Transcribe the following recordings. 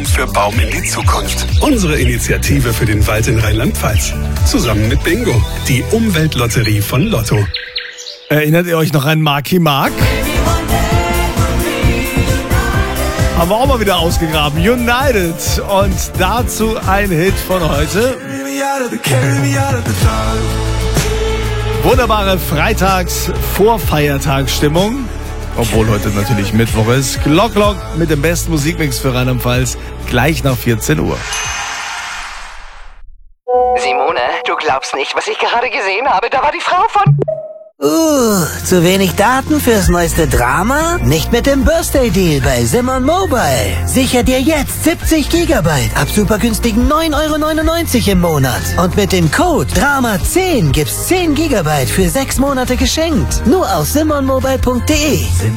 Baum für Baum in die Zukunft. Unsere Initiative für den Wald in Rheinland-Pfalz. Zusammen mit Bingo, die Umweltlotterie von Lotto. Erinnert ihr euch noch an Marky Mark? Haben wir auch mal wieder ausgegraben. United. Und dazu ein Hit von heute. Wunderbare Freitags-Vorfeiertagsstimmung. Obwohl heute natürlich Mittwoch ist. Glock mit dem besten Musikmix für Rheinland-Pfalz. Gleich nach 14 Uhr. Simone, du glaubst nicht, was ich gerade gesehen habe. Da war die Frau von... Zu wenig Daten fürs neueste Drama? Nicht mit dem Birthday-Deal bei Simon Mobile. Sicher dir jetzt 70 Gigabyte ab super günstigen 9,99 € im Monat. Und mit dem Code DRAMA10 gibt's 10 Gigabyte für 6 Monate geschenkt. Nur auf simonmobile.de.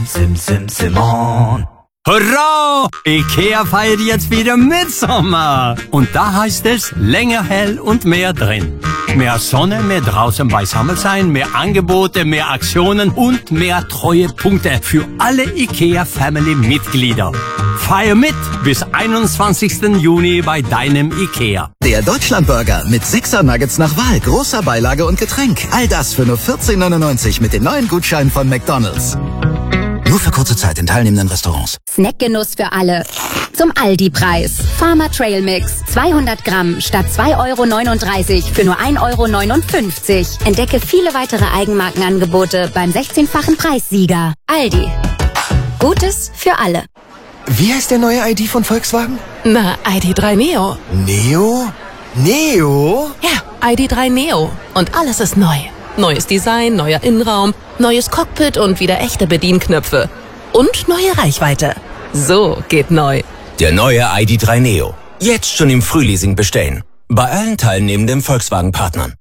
Simon. Hurra! Ikea feiert jetzt wieder Mitsommer. Und da heißt es länger hell und mehr drin. Mehr Sonne, mehr draußen beisammen sein, mehr Angebote, mehr Aktionen und mehr Treuepunkte für alle IKEA-Family-Mitglieder. Feier mit bis 21. Juni bei deinem IKEA. Der Deutschlandburger mit 6er Nuggets nach Wahl, großer Beilage und Getränk. All das für nur 14,99 € mit den neuen Gutscheinen von McDonald's. Nur für kurze Zeit in teilnehmenden Restaurants. Snackgenuss für alle. Zum Aldi-Preis. Farmer Trail Mix. 200 Gramm statt 2,39 € für nur 1,59 €. Entdecke viele weitere Eigenmarkenangebote beim 16-fachen Preissieger. Aldi. Gutes für alle. Wie heißt der neue ID von Volkswagen? Na, ID.3 Neo. Neo? Neo? Ja, ID.3 Neo. Und alles ist neu. Neues Design, neuer Innenraum, neues Cockpit und wieder echte Bedienknöpfe. Und neue Reichweite. So geht neu. Der neue ID.3 Neo. Jetzt schon im Frühleasing bestellen. Bei allen teilnehmenden Volkswagen-Partnern.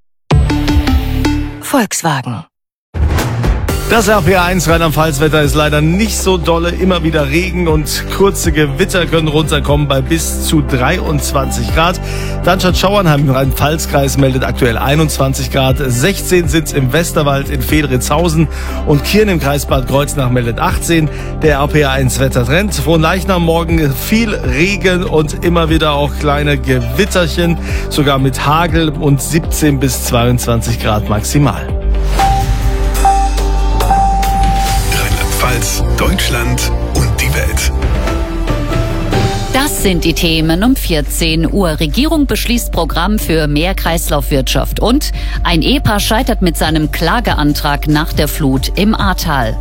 Volkswagen. Das RPR1 Rheinland-Pfalz-Wetter ist leider nicht so dolle. Immer wieder Regen und kurze Gewitter können runterkommen bei bis zu 23 Grad. Darmstadt Schauernheim im Rhein-Pfalz-Kreis meldet aktuell 21 Grad. 16 sind's im Westerwald in Fedritzhausen und Kirn im Kreis Bad Kreuznach meldet 18. Der RPR1 Wettertrend. Frohnleichnam morgen viel Regen und immer wieder auch kleine Gewitterchen. Sogar mit Hagel und 17 bis 22 Grad maximal. Deutschland und die Welt. Das sind die Themen um 14 Uhr. Regierung beschließt Programm für mehr Kreislaufwirtschaft und ein Ehepaar scheitert mit seinem Klageantrag nach der Flut im Ahrtal.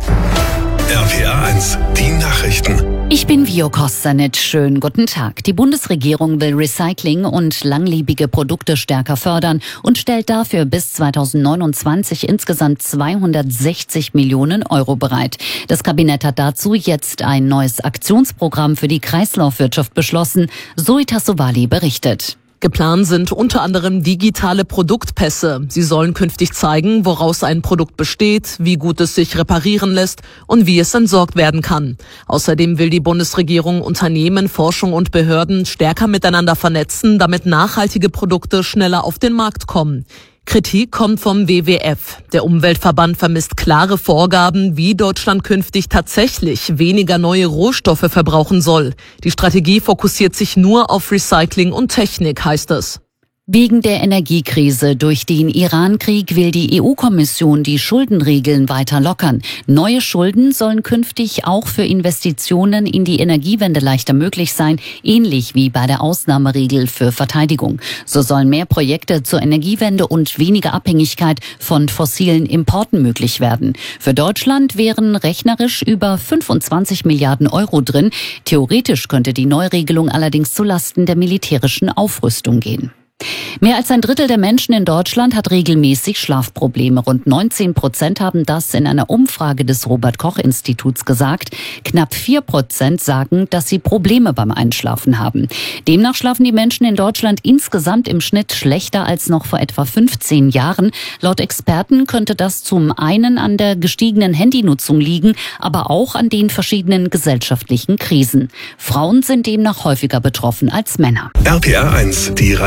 RPR1, die Nachrichten. Ich bin Vio Kostanic. Schönen guten Tag. Die Bundesregierung will Recycling und langlebige Produkte stärker fördern und stellt dafür bis 2029 insgesamt 260 Millionen € bereit. Das Kabinett hat dazu jetzt ein neues Aktionsprogramm für die Kreislaufwirtschaft beschlossen. Zoe Tassovali berichtet. Geplant sind unter anderem digitale Produktpässe. Sie sollen künftig zeigen, woraus ein Produkt besteht, wie gut es sich reparieren lässt und wie es entsorgt werden kann. Außerdem will die Bundesregierung Unternehmen, Forschung und Behörden stärker miteinander vernetzen, damit nachhaltige Produkte schneller auf den Markt kommen. Kritik kommt vom WWF. Der Umweltverband vermisst klare Vorgaben, wie Deutschland künftig tatsächlich weniger neue Rohstoffe verbrauchen soll. Die Strategie fokussiert sich nur auf Recycling und Technik, heißt es. Wegen der Energiekrise durch den Iran-Krieg will die EU-Kommission die Schuldenregeln weiter lockern. Neue Schulden sollen künftig auch für Investitionen in die Energiewende leichter möglich sein, ähnlich wie bei der Ausnahmeregel für Verteidigung. So sollen mehr Projekte zur Energiewende und weniger Abhängigkeit von fossilen Importen möglich werden. Für Deutschland wären rechnerisch über 25 Milliarden € drin. Theoretisch könnte die Neuregelung allerdings zulasten der militärischen Aufrüstung gehen. Mehr als ein Drittel der Menschen in Deutschland hat regelmäßig Schlafprobleme. Rund 19% haben das in einer Umfrage des Robert-Koch-Instituts gesagt. Knapp 4% sagen, dass sie Probleme beim Einschlafen haben. Demnach schlafen die Menschen in Deutschland insgesamt im Schnitt schlechter als noch vor etwa 15 Jahren. Laut Experten könnte das zum einen an der gestiegenen Handynutzung liegen, aber auch an den verschiedenen gesellschaftlichen Krisen. Frauen sind demnach häufiger betroffen als Männer. RPR1, die Rheinland-Pfalz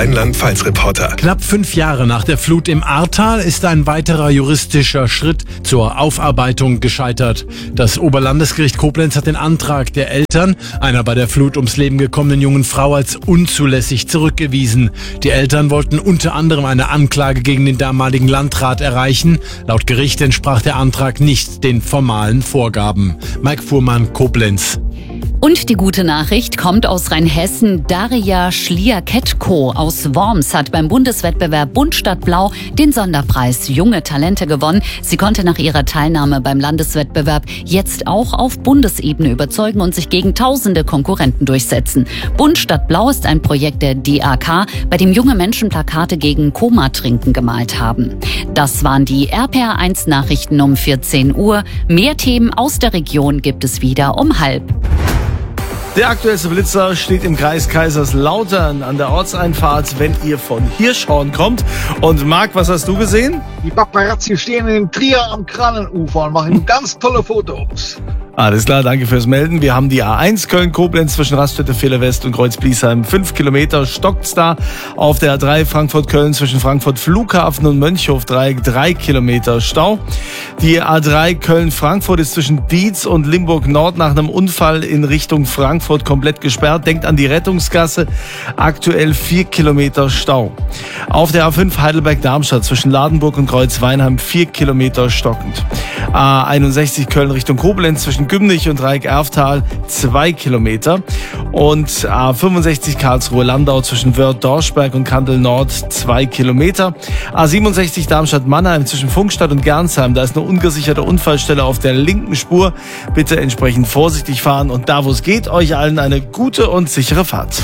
Rheinland-Pfalz-Reporter. Knapp 5 Jahre nach der Flut im Ahrtal ist ein weiterer juristischer Schritt zur Aufarbeitung gescheitert. Das Oberlandesgericht Koblenz hat den Antrag der Eltern einer bei der Flut ums Leben gekommenen jungen Frau als unzulässig zurückgewiesen. Die Eltern wollten unter anderem eine Anklage gegen den damaligen Landrat erreichen. Laut Gericht entsprach der Antrag nicht den formalen Vorgaben. Mike Fuhrmann, Koblenz. Und die gute Nachricht kommt aus Rheinhessen. Daria Schlier-Ketko aus Worms hat beim Bundeswettbewerb Bund statt Blau den Sonderpreis Junge Talente gewonnen. Sie konnte nach ihrer Teilnahme beim Landeswettbewerb jetzt auch auf Bundesebene überzeugen und sich gegen tausende Konkurrenten durchsetzen. Bund statt Blau ist ein Projekt der DAK, bei dem junge Menschen Plakate gegen Komatrinken gemalt haben. Das waren die RPR1 Nachrichten um 14 Uhr. Mehr Themen aus der Region gibt es wieder um 12:30. Der aktuellste Blitzer steht im Kreis Kaiserslautern an der Ortseinfahrt, wenn ihr von Hirschhorn kommt. Und Marc, was hast du gesehen? Die Paparazzi stehen in Trier am Kranenufer und machen ganz tolle Fotos. Alles klar, danke fürs Melden. Wir haben die A1 Köln-Koblenz zwischen Raststätte Villewest und Kreuz-Bliesheim. 5 Kilometer stockt's da. Auf der A3 Frankfurt-Köln zwischen Frankfurt Flughafen und Mönchhof-Dreieck 3 Kilometer Stau. Die A3 Köln-Frankfurt ist zwischen Dietz und Limburg-Nord nach einem Unfall in Richtung Frankfurt komplett gesperrt. Denkt an die Rettungsgasse. Aktuell 4 Kilometer Stau. Auf der A5 Heidelberg-Darmstadt zwischen Ladenburg und Kreuz-Weinheim 4 Kilometer stockend. A61 Köln Richtung Koblenz zwischen Gümnich und Dreieck-Erftal 2 Kilometer. Und A65 Karlsruhe-Landau zwischen Wörth-Dorschberg und Kandel-Nord 2 Kilometer. A67 Darmstadt-Mannheim zwischen Funkstadt und Gernsheim. Da ist eine ungesicherte Unfallstelle auf der linken Spur. Bitte entsprechend vorsichtig fahren und da, wo es geht, euch allen eine gute und sichere Fahrt.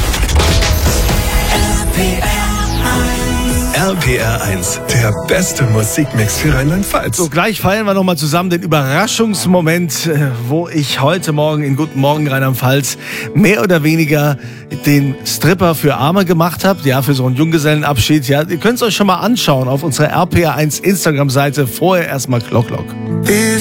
RPR1, der beste Musikmix für Rheinland-Pfalz. So, gleich feiern wir nochmal zusammen den Überraschungsmoment, wo ich heute Morgen in Guten Morgen Rheinland-Pfalz mehr oder weniger den Stripper für Arme gemacht habe. Ja, für so einen Junggesellenabschied. Ja, ihr könnt es euch schon mal anschauen auf unserer RPR1 Instagram-Seite. Vorher erstmal Glock.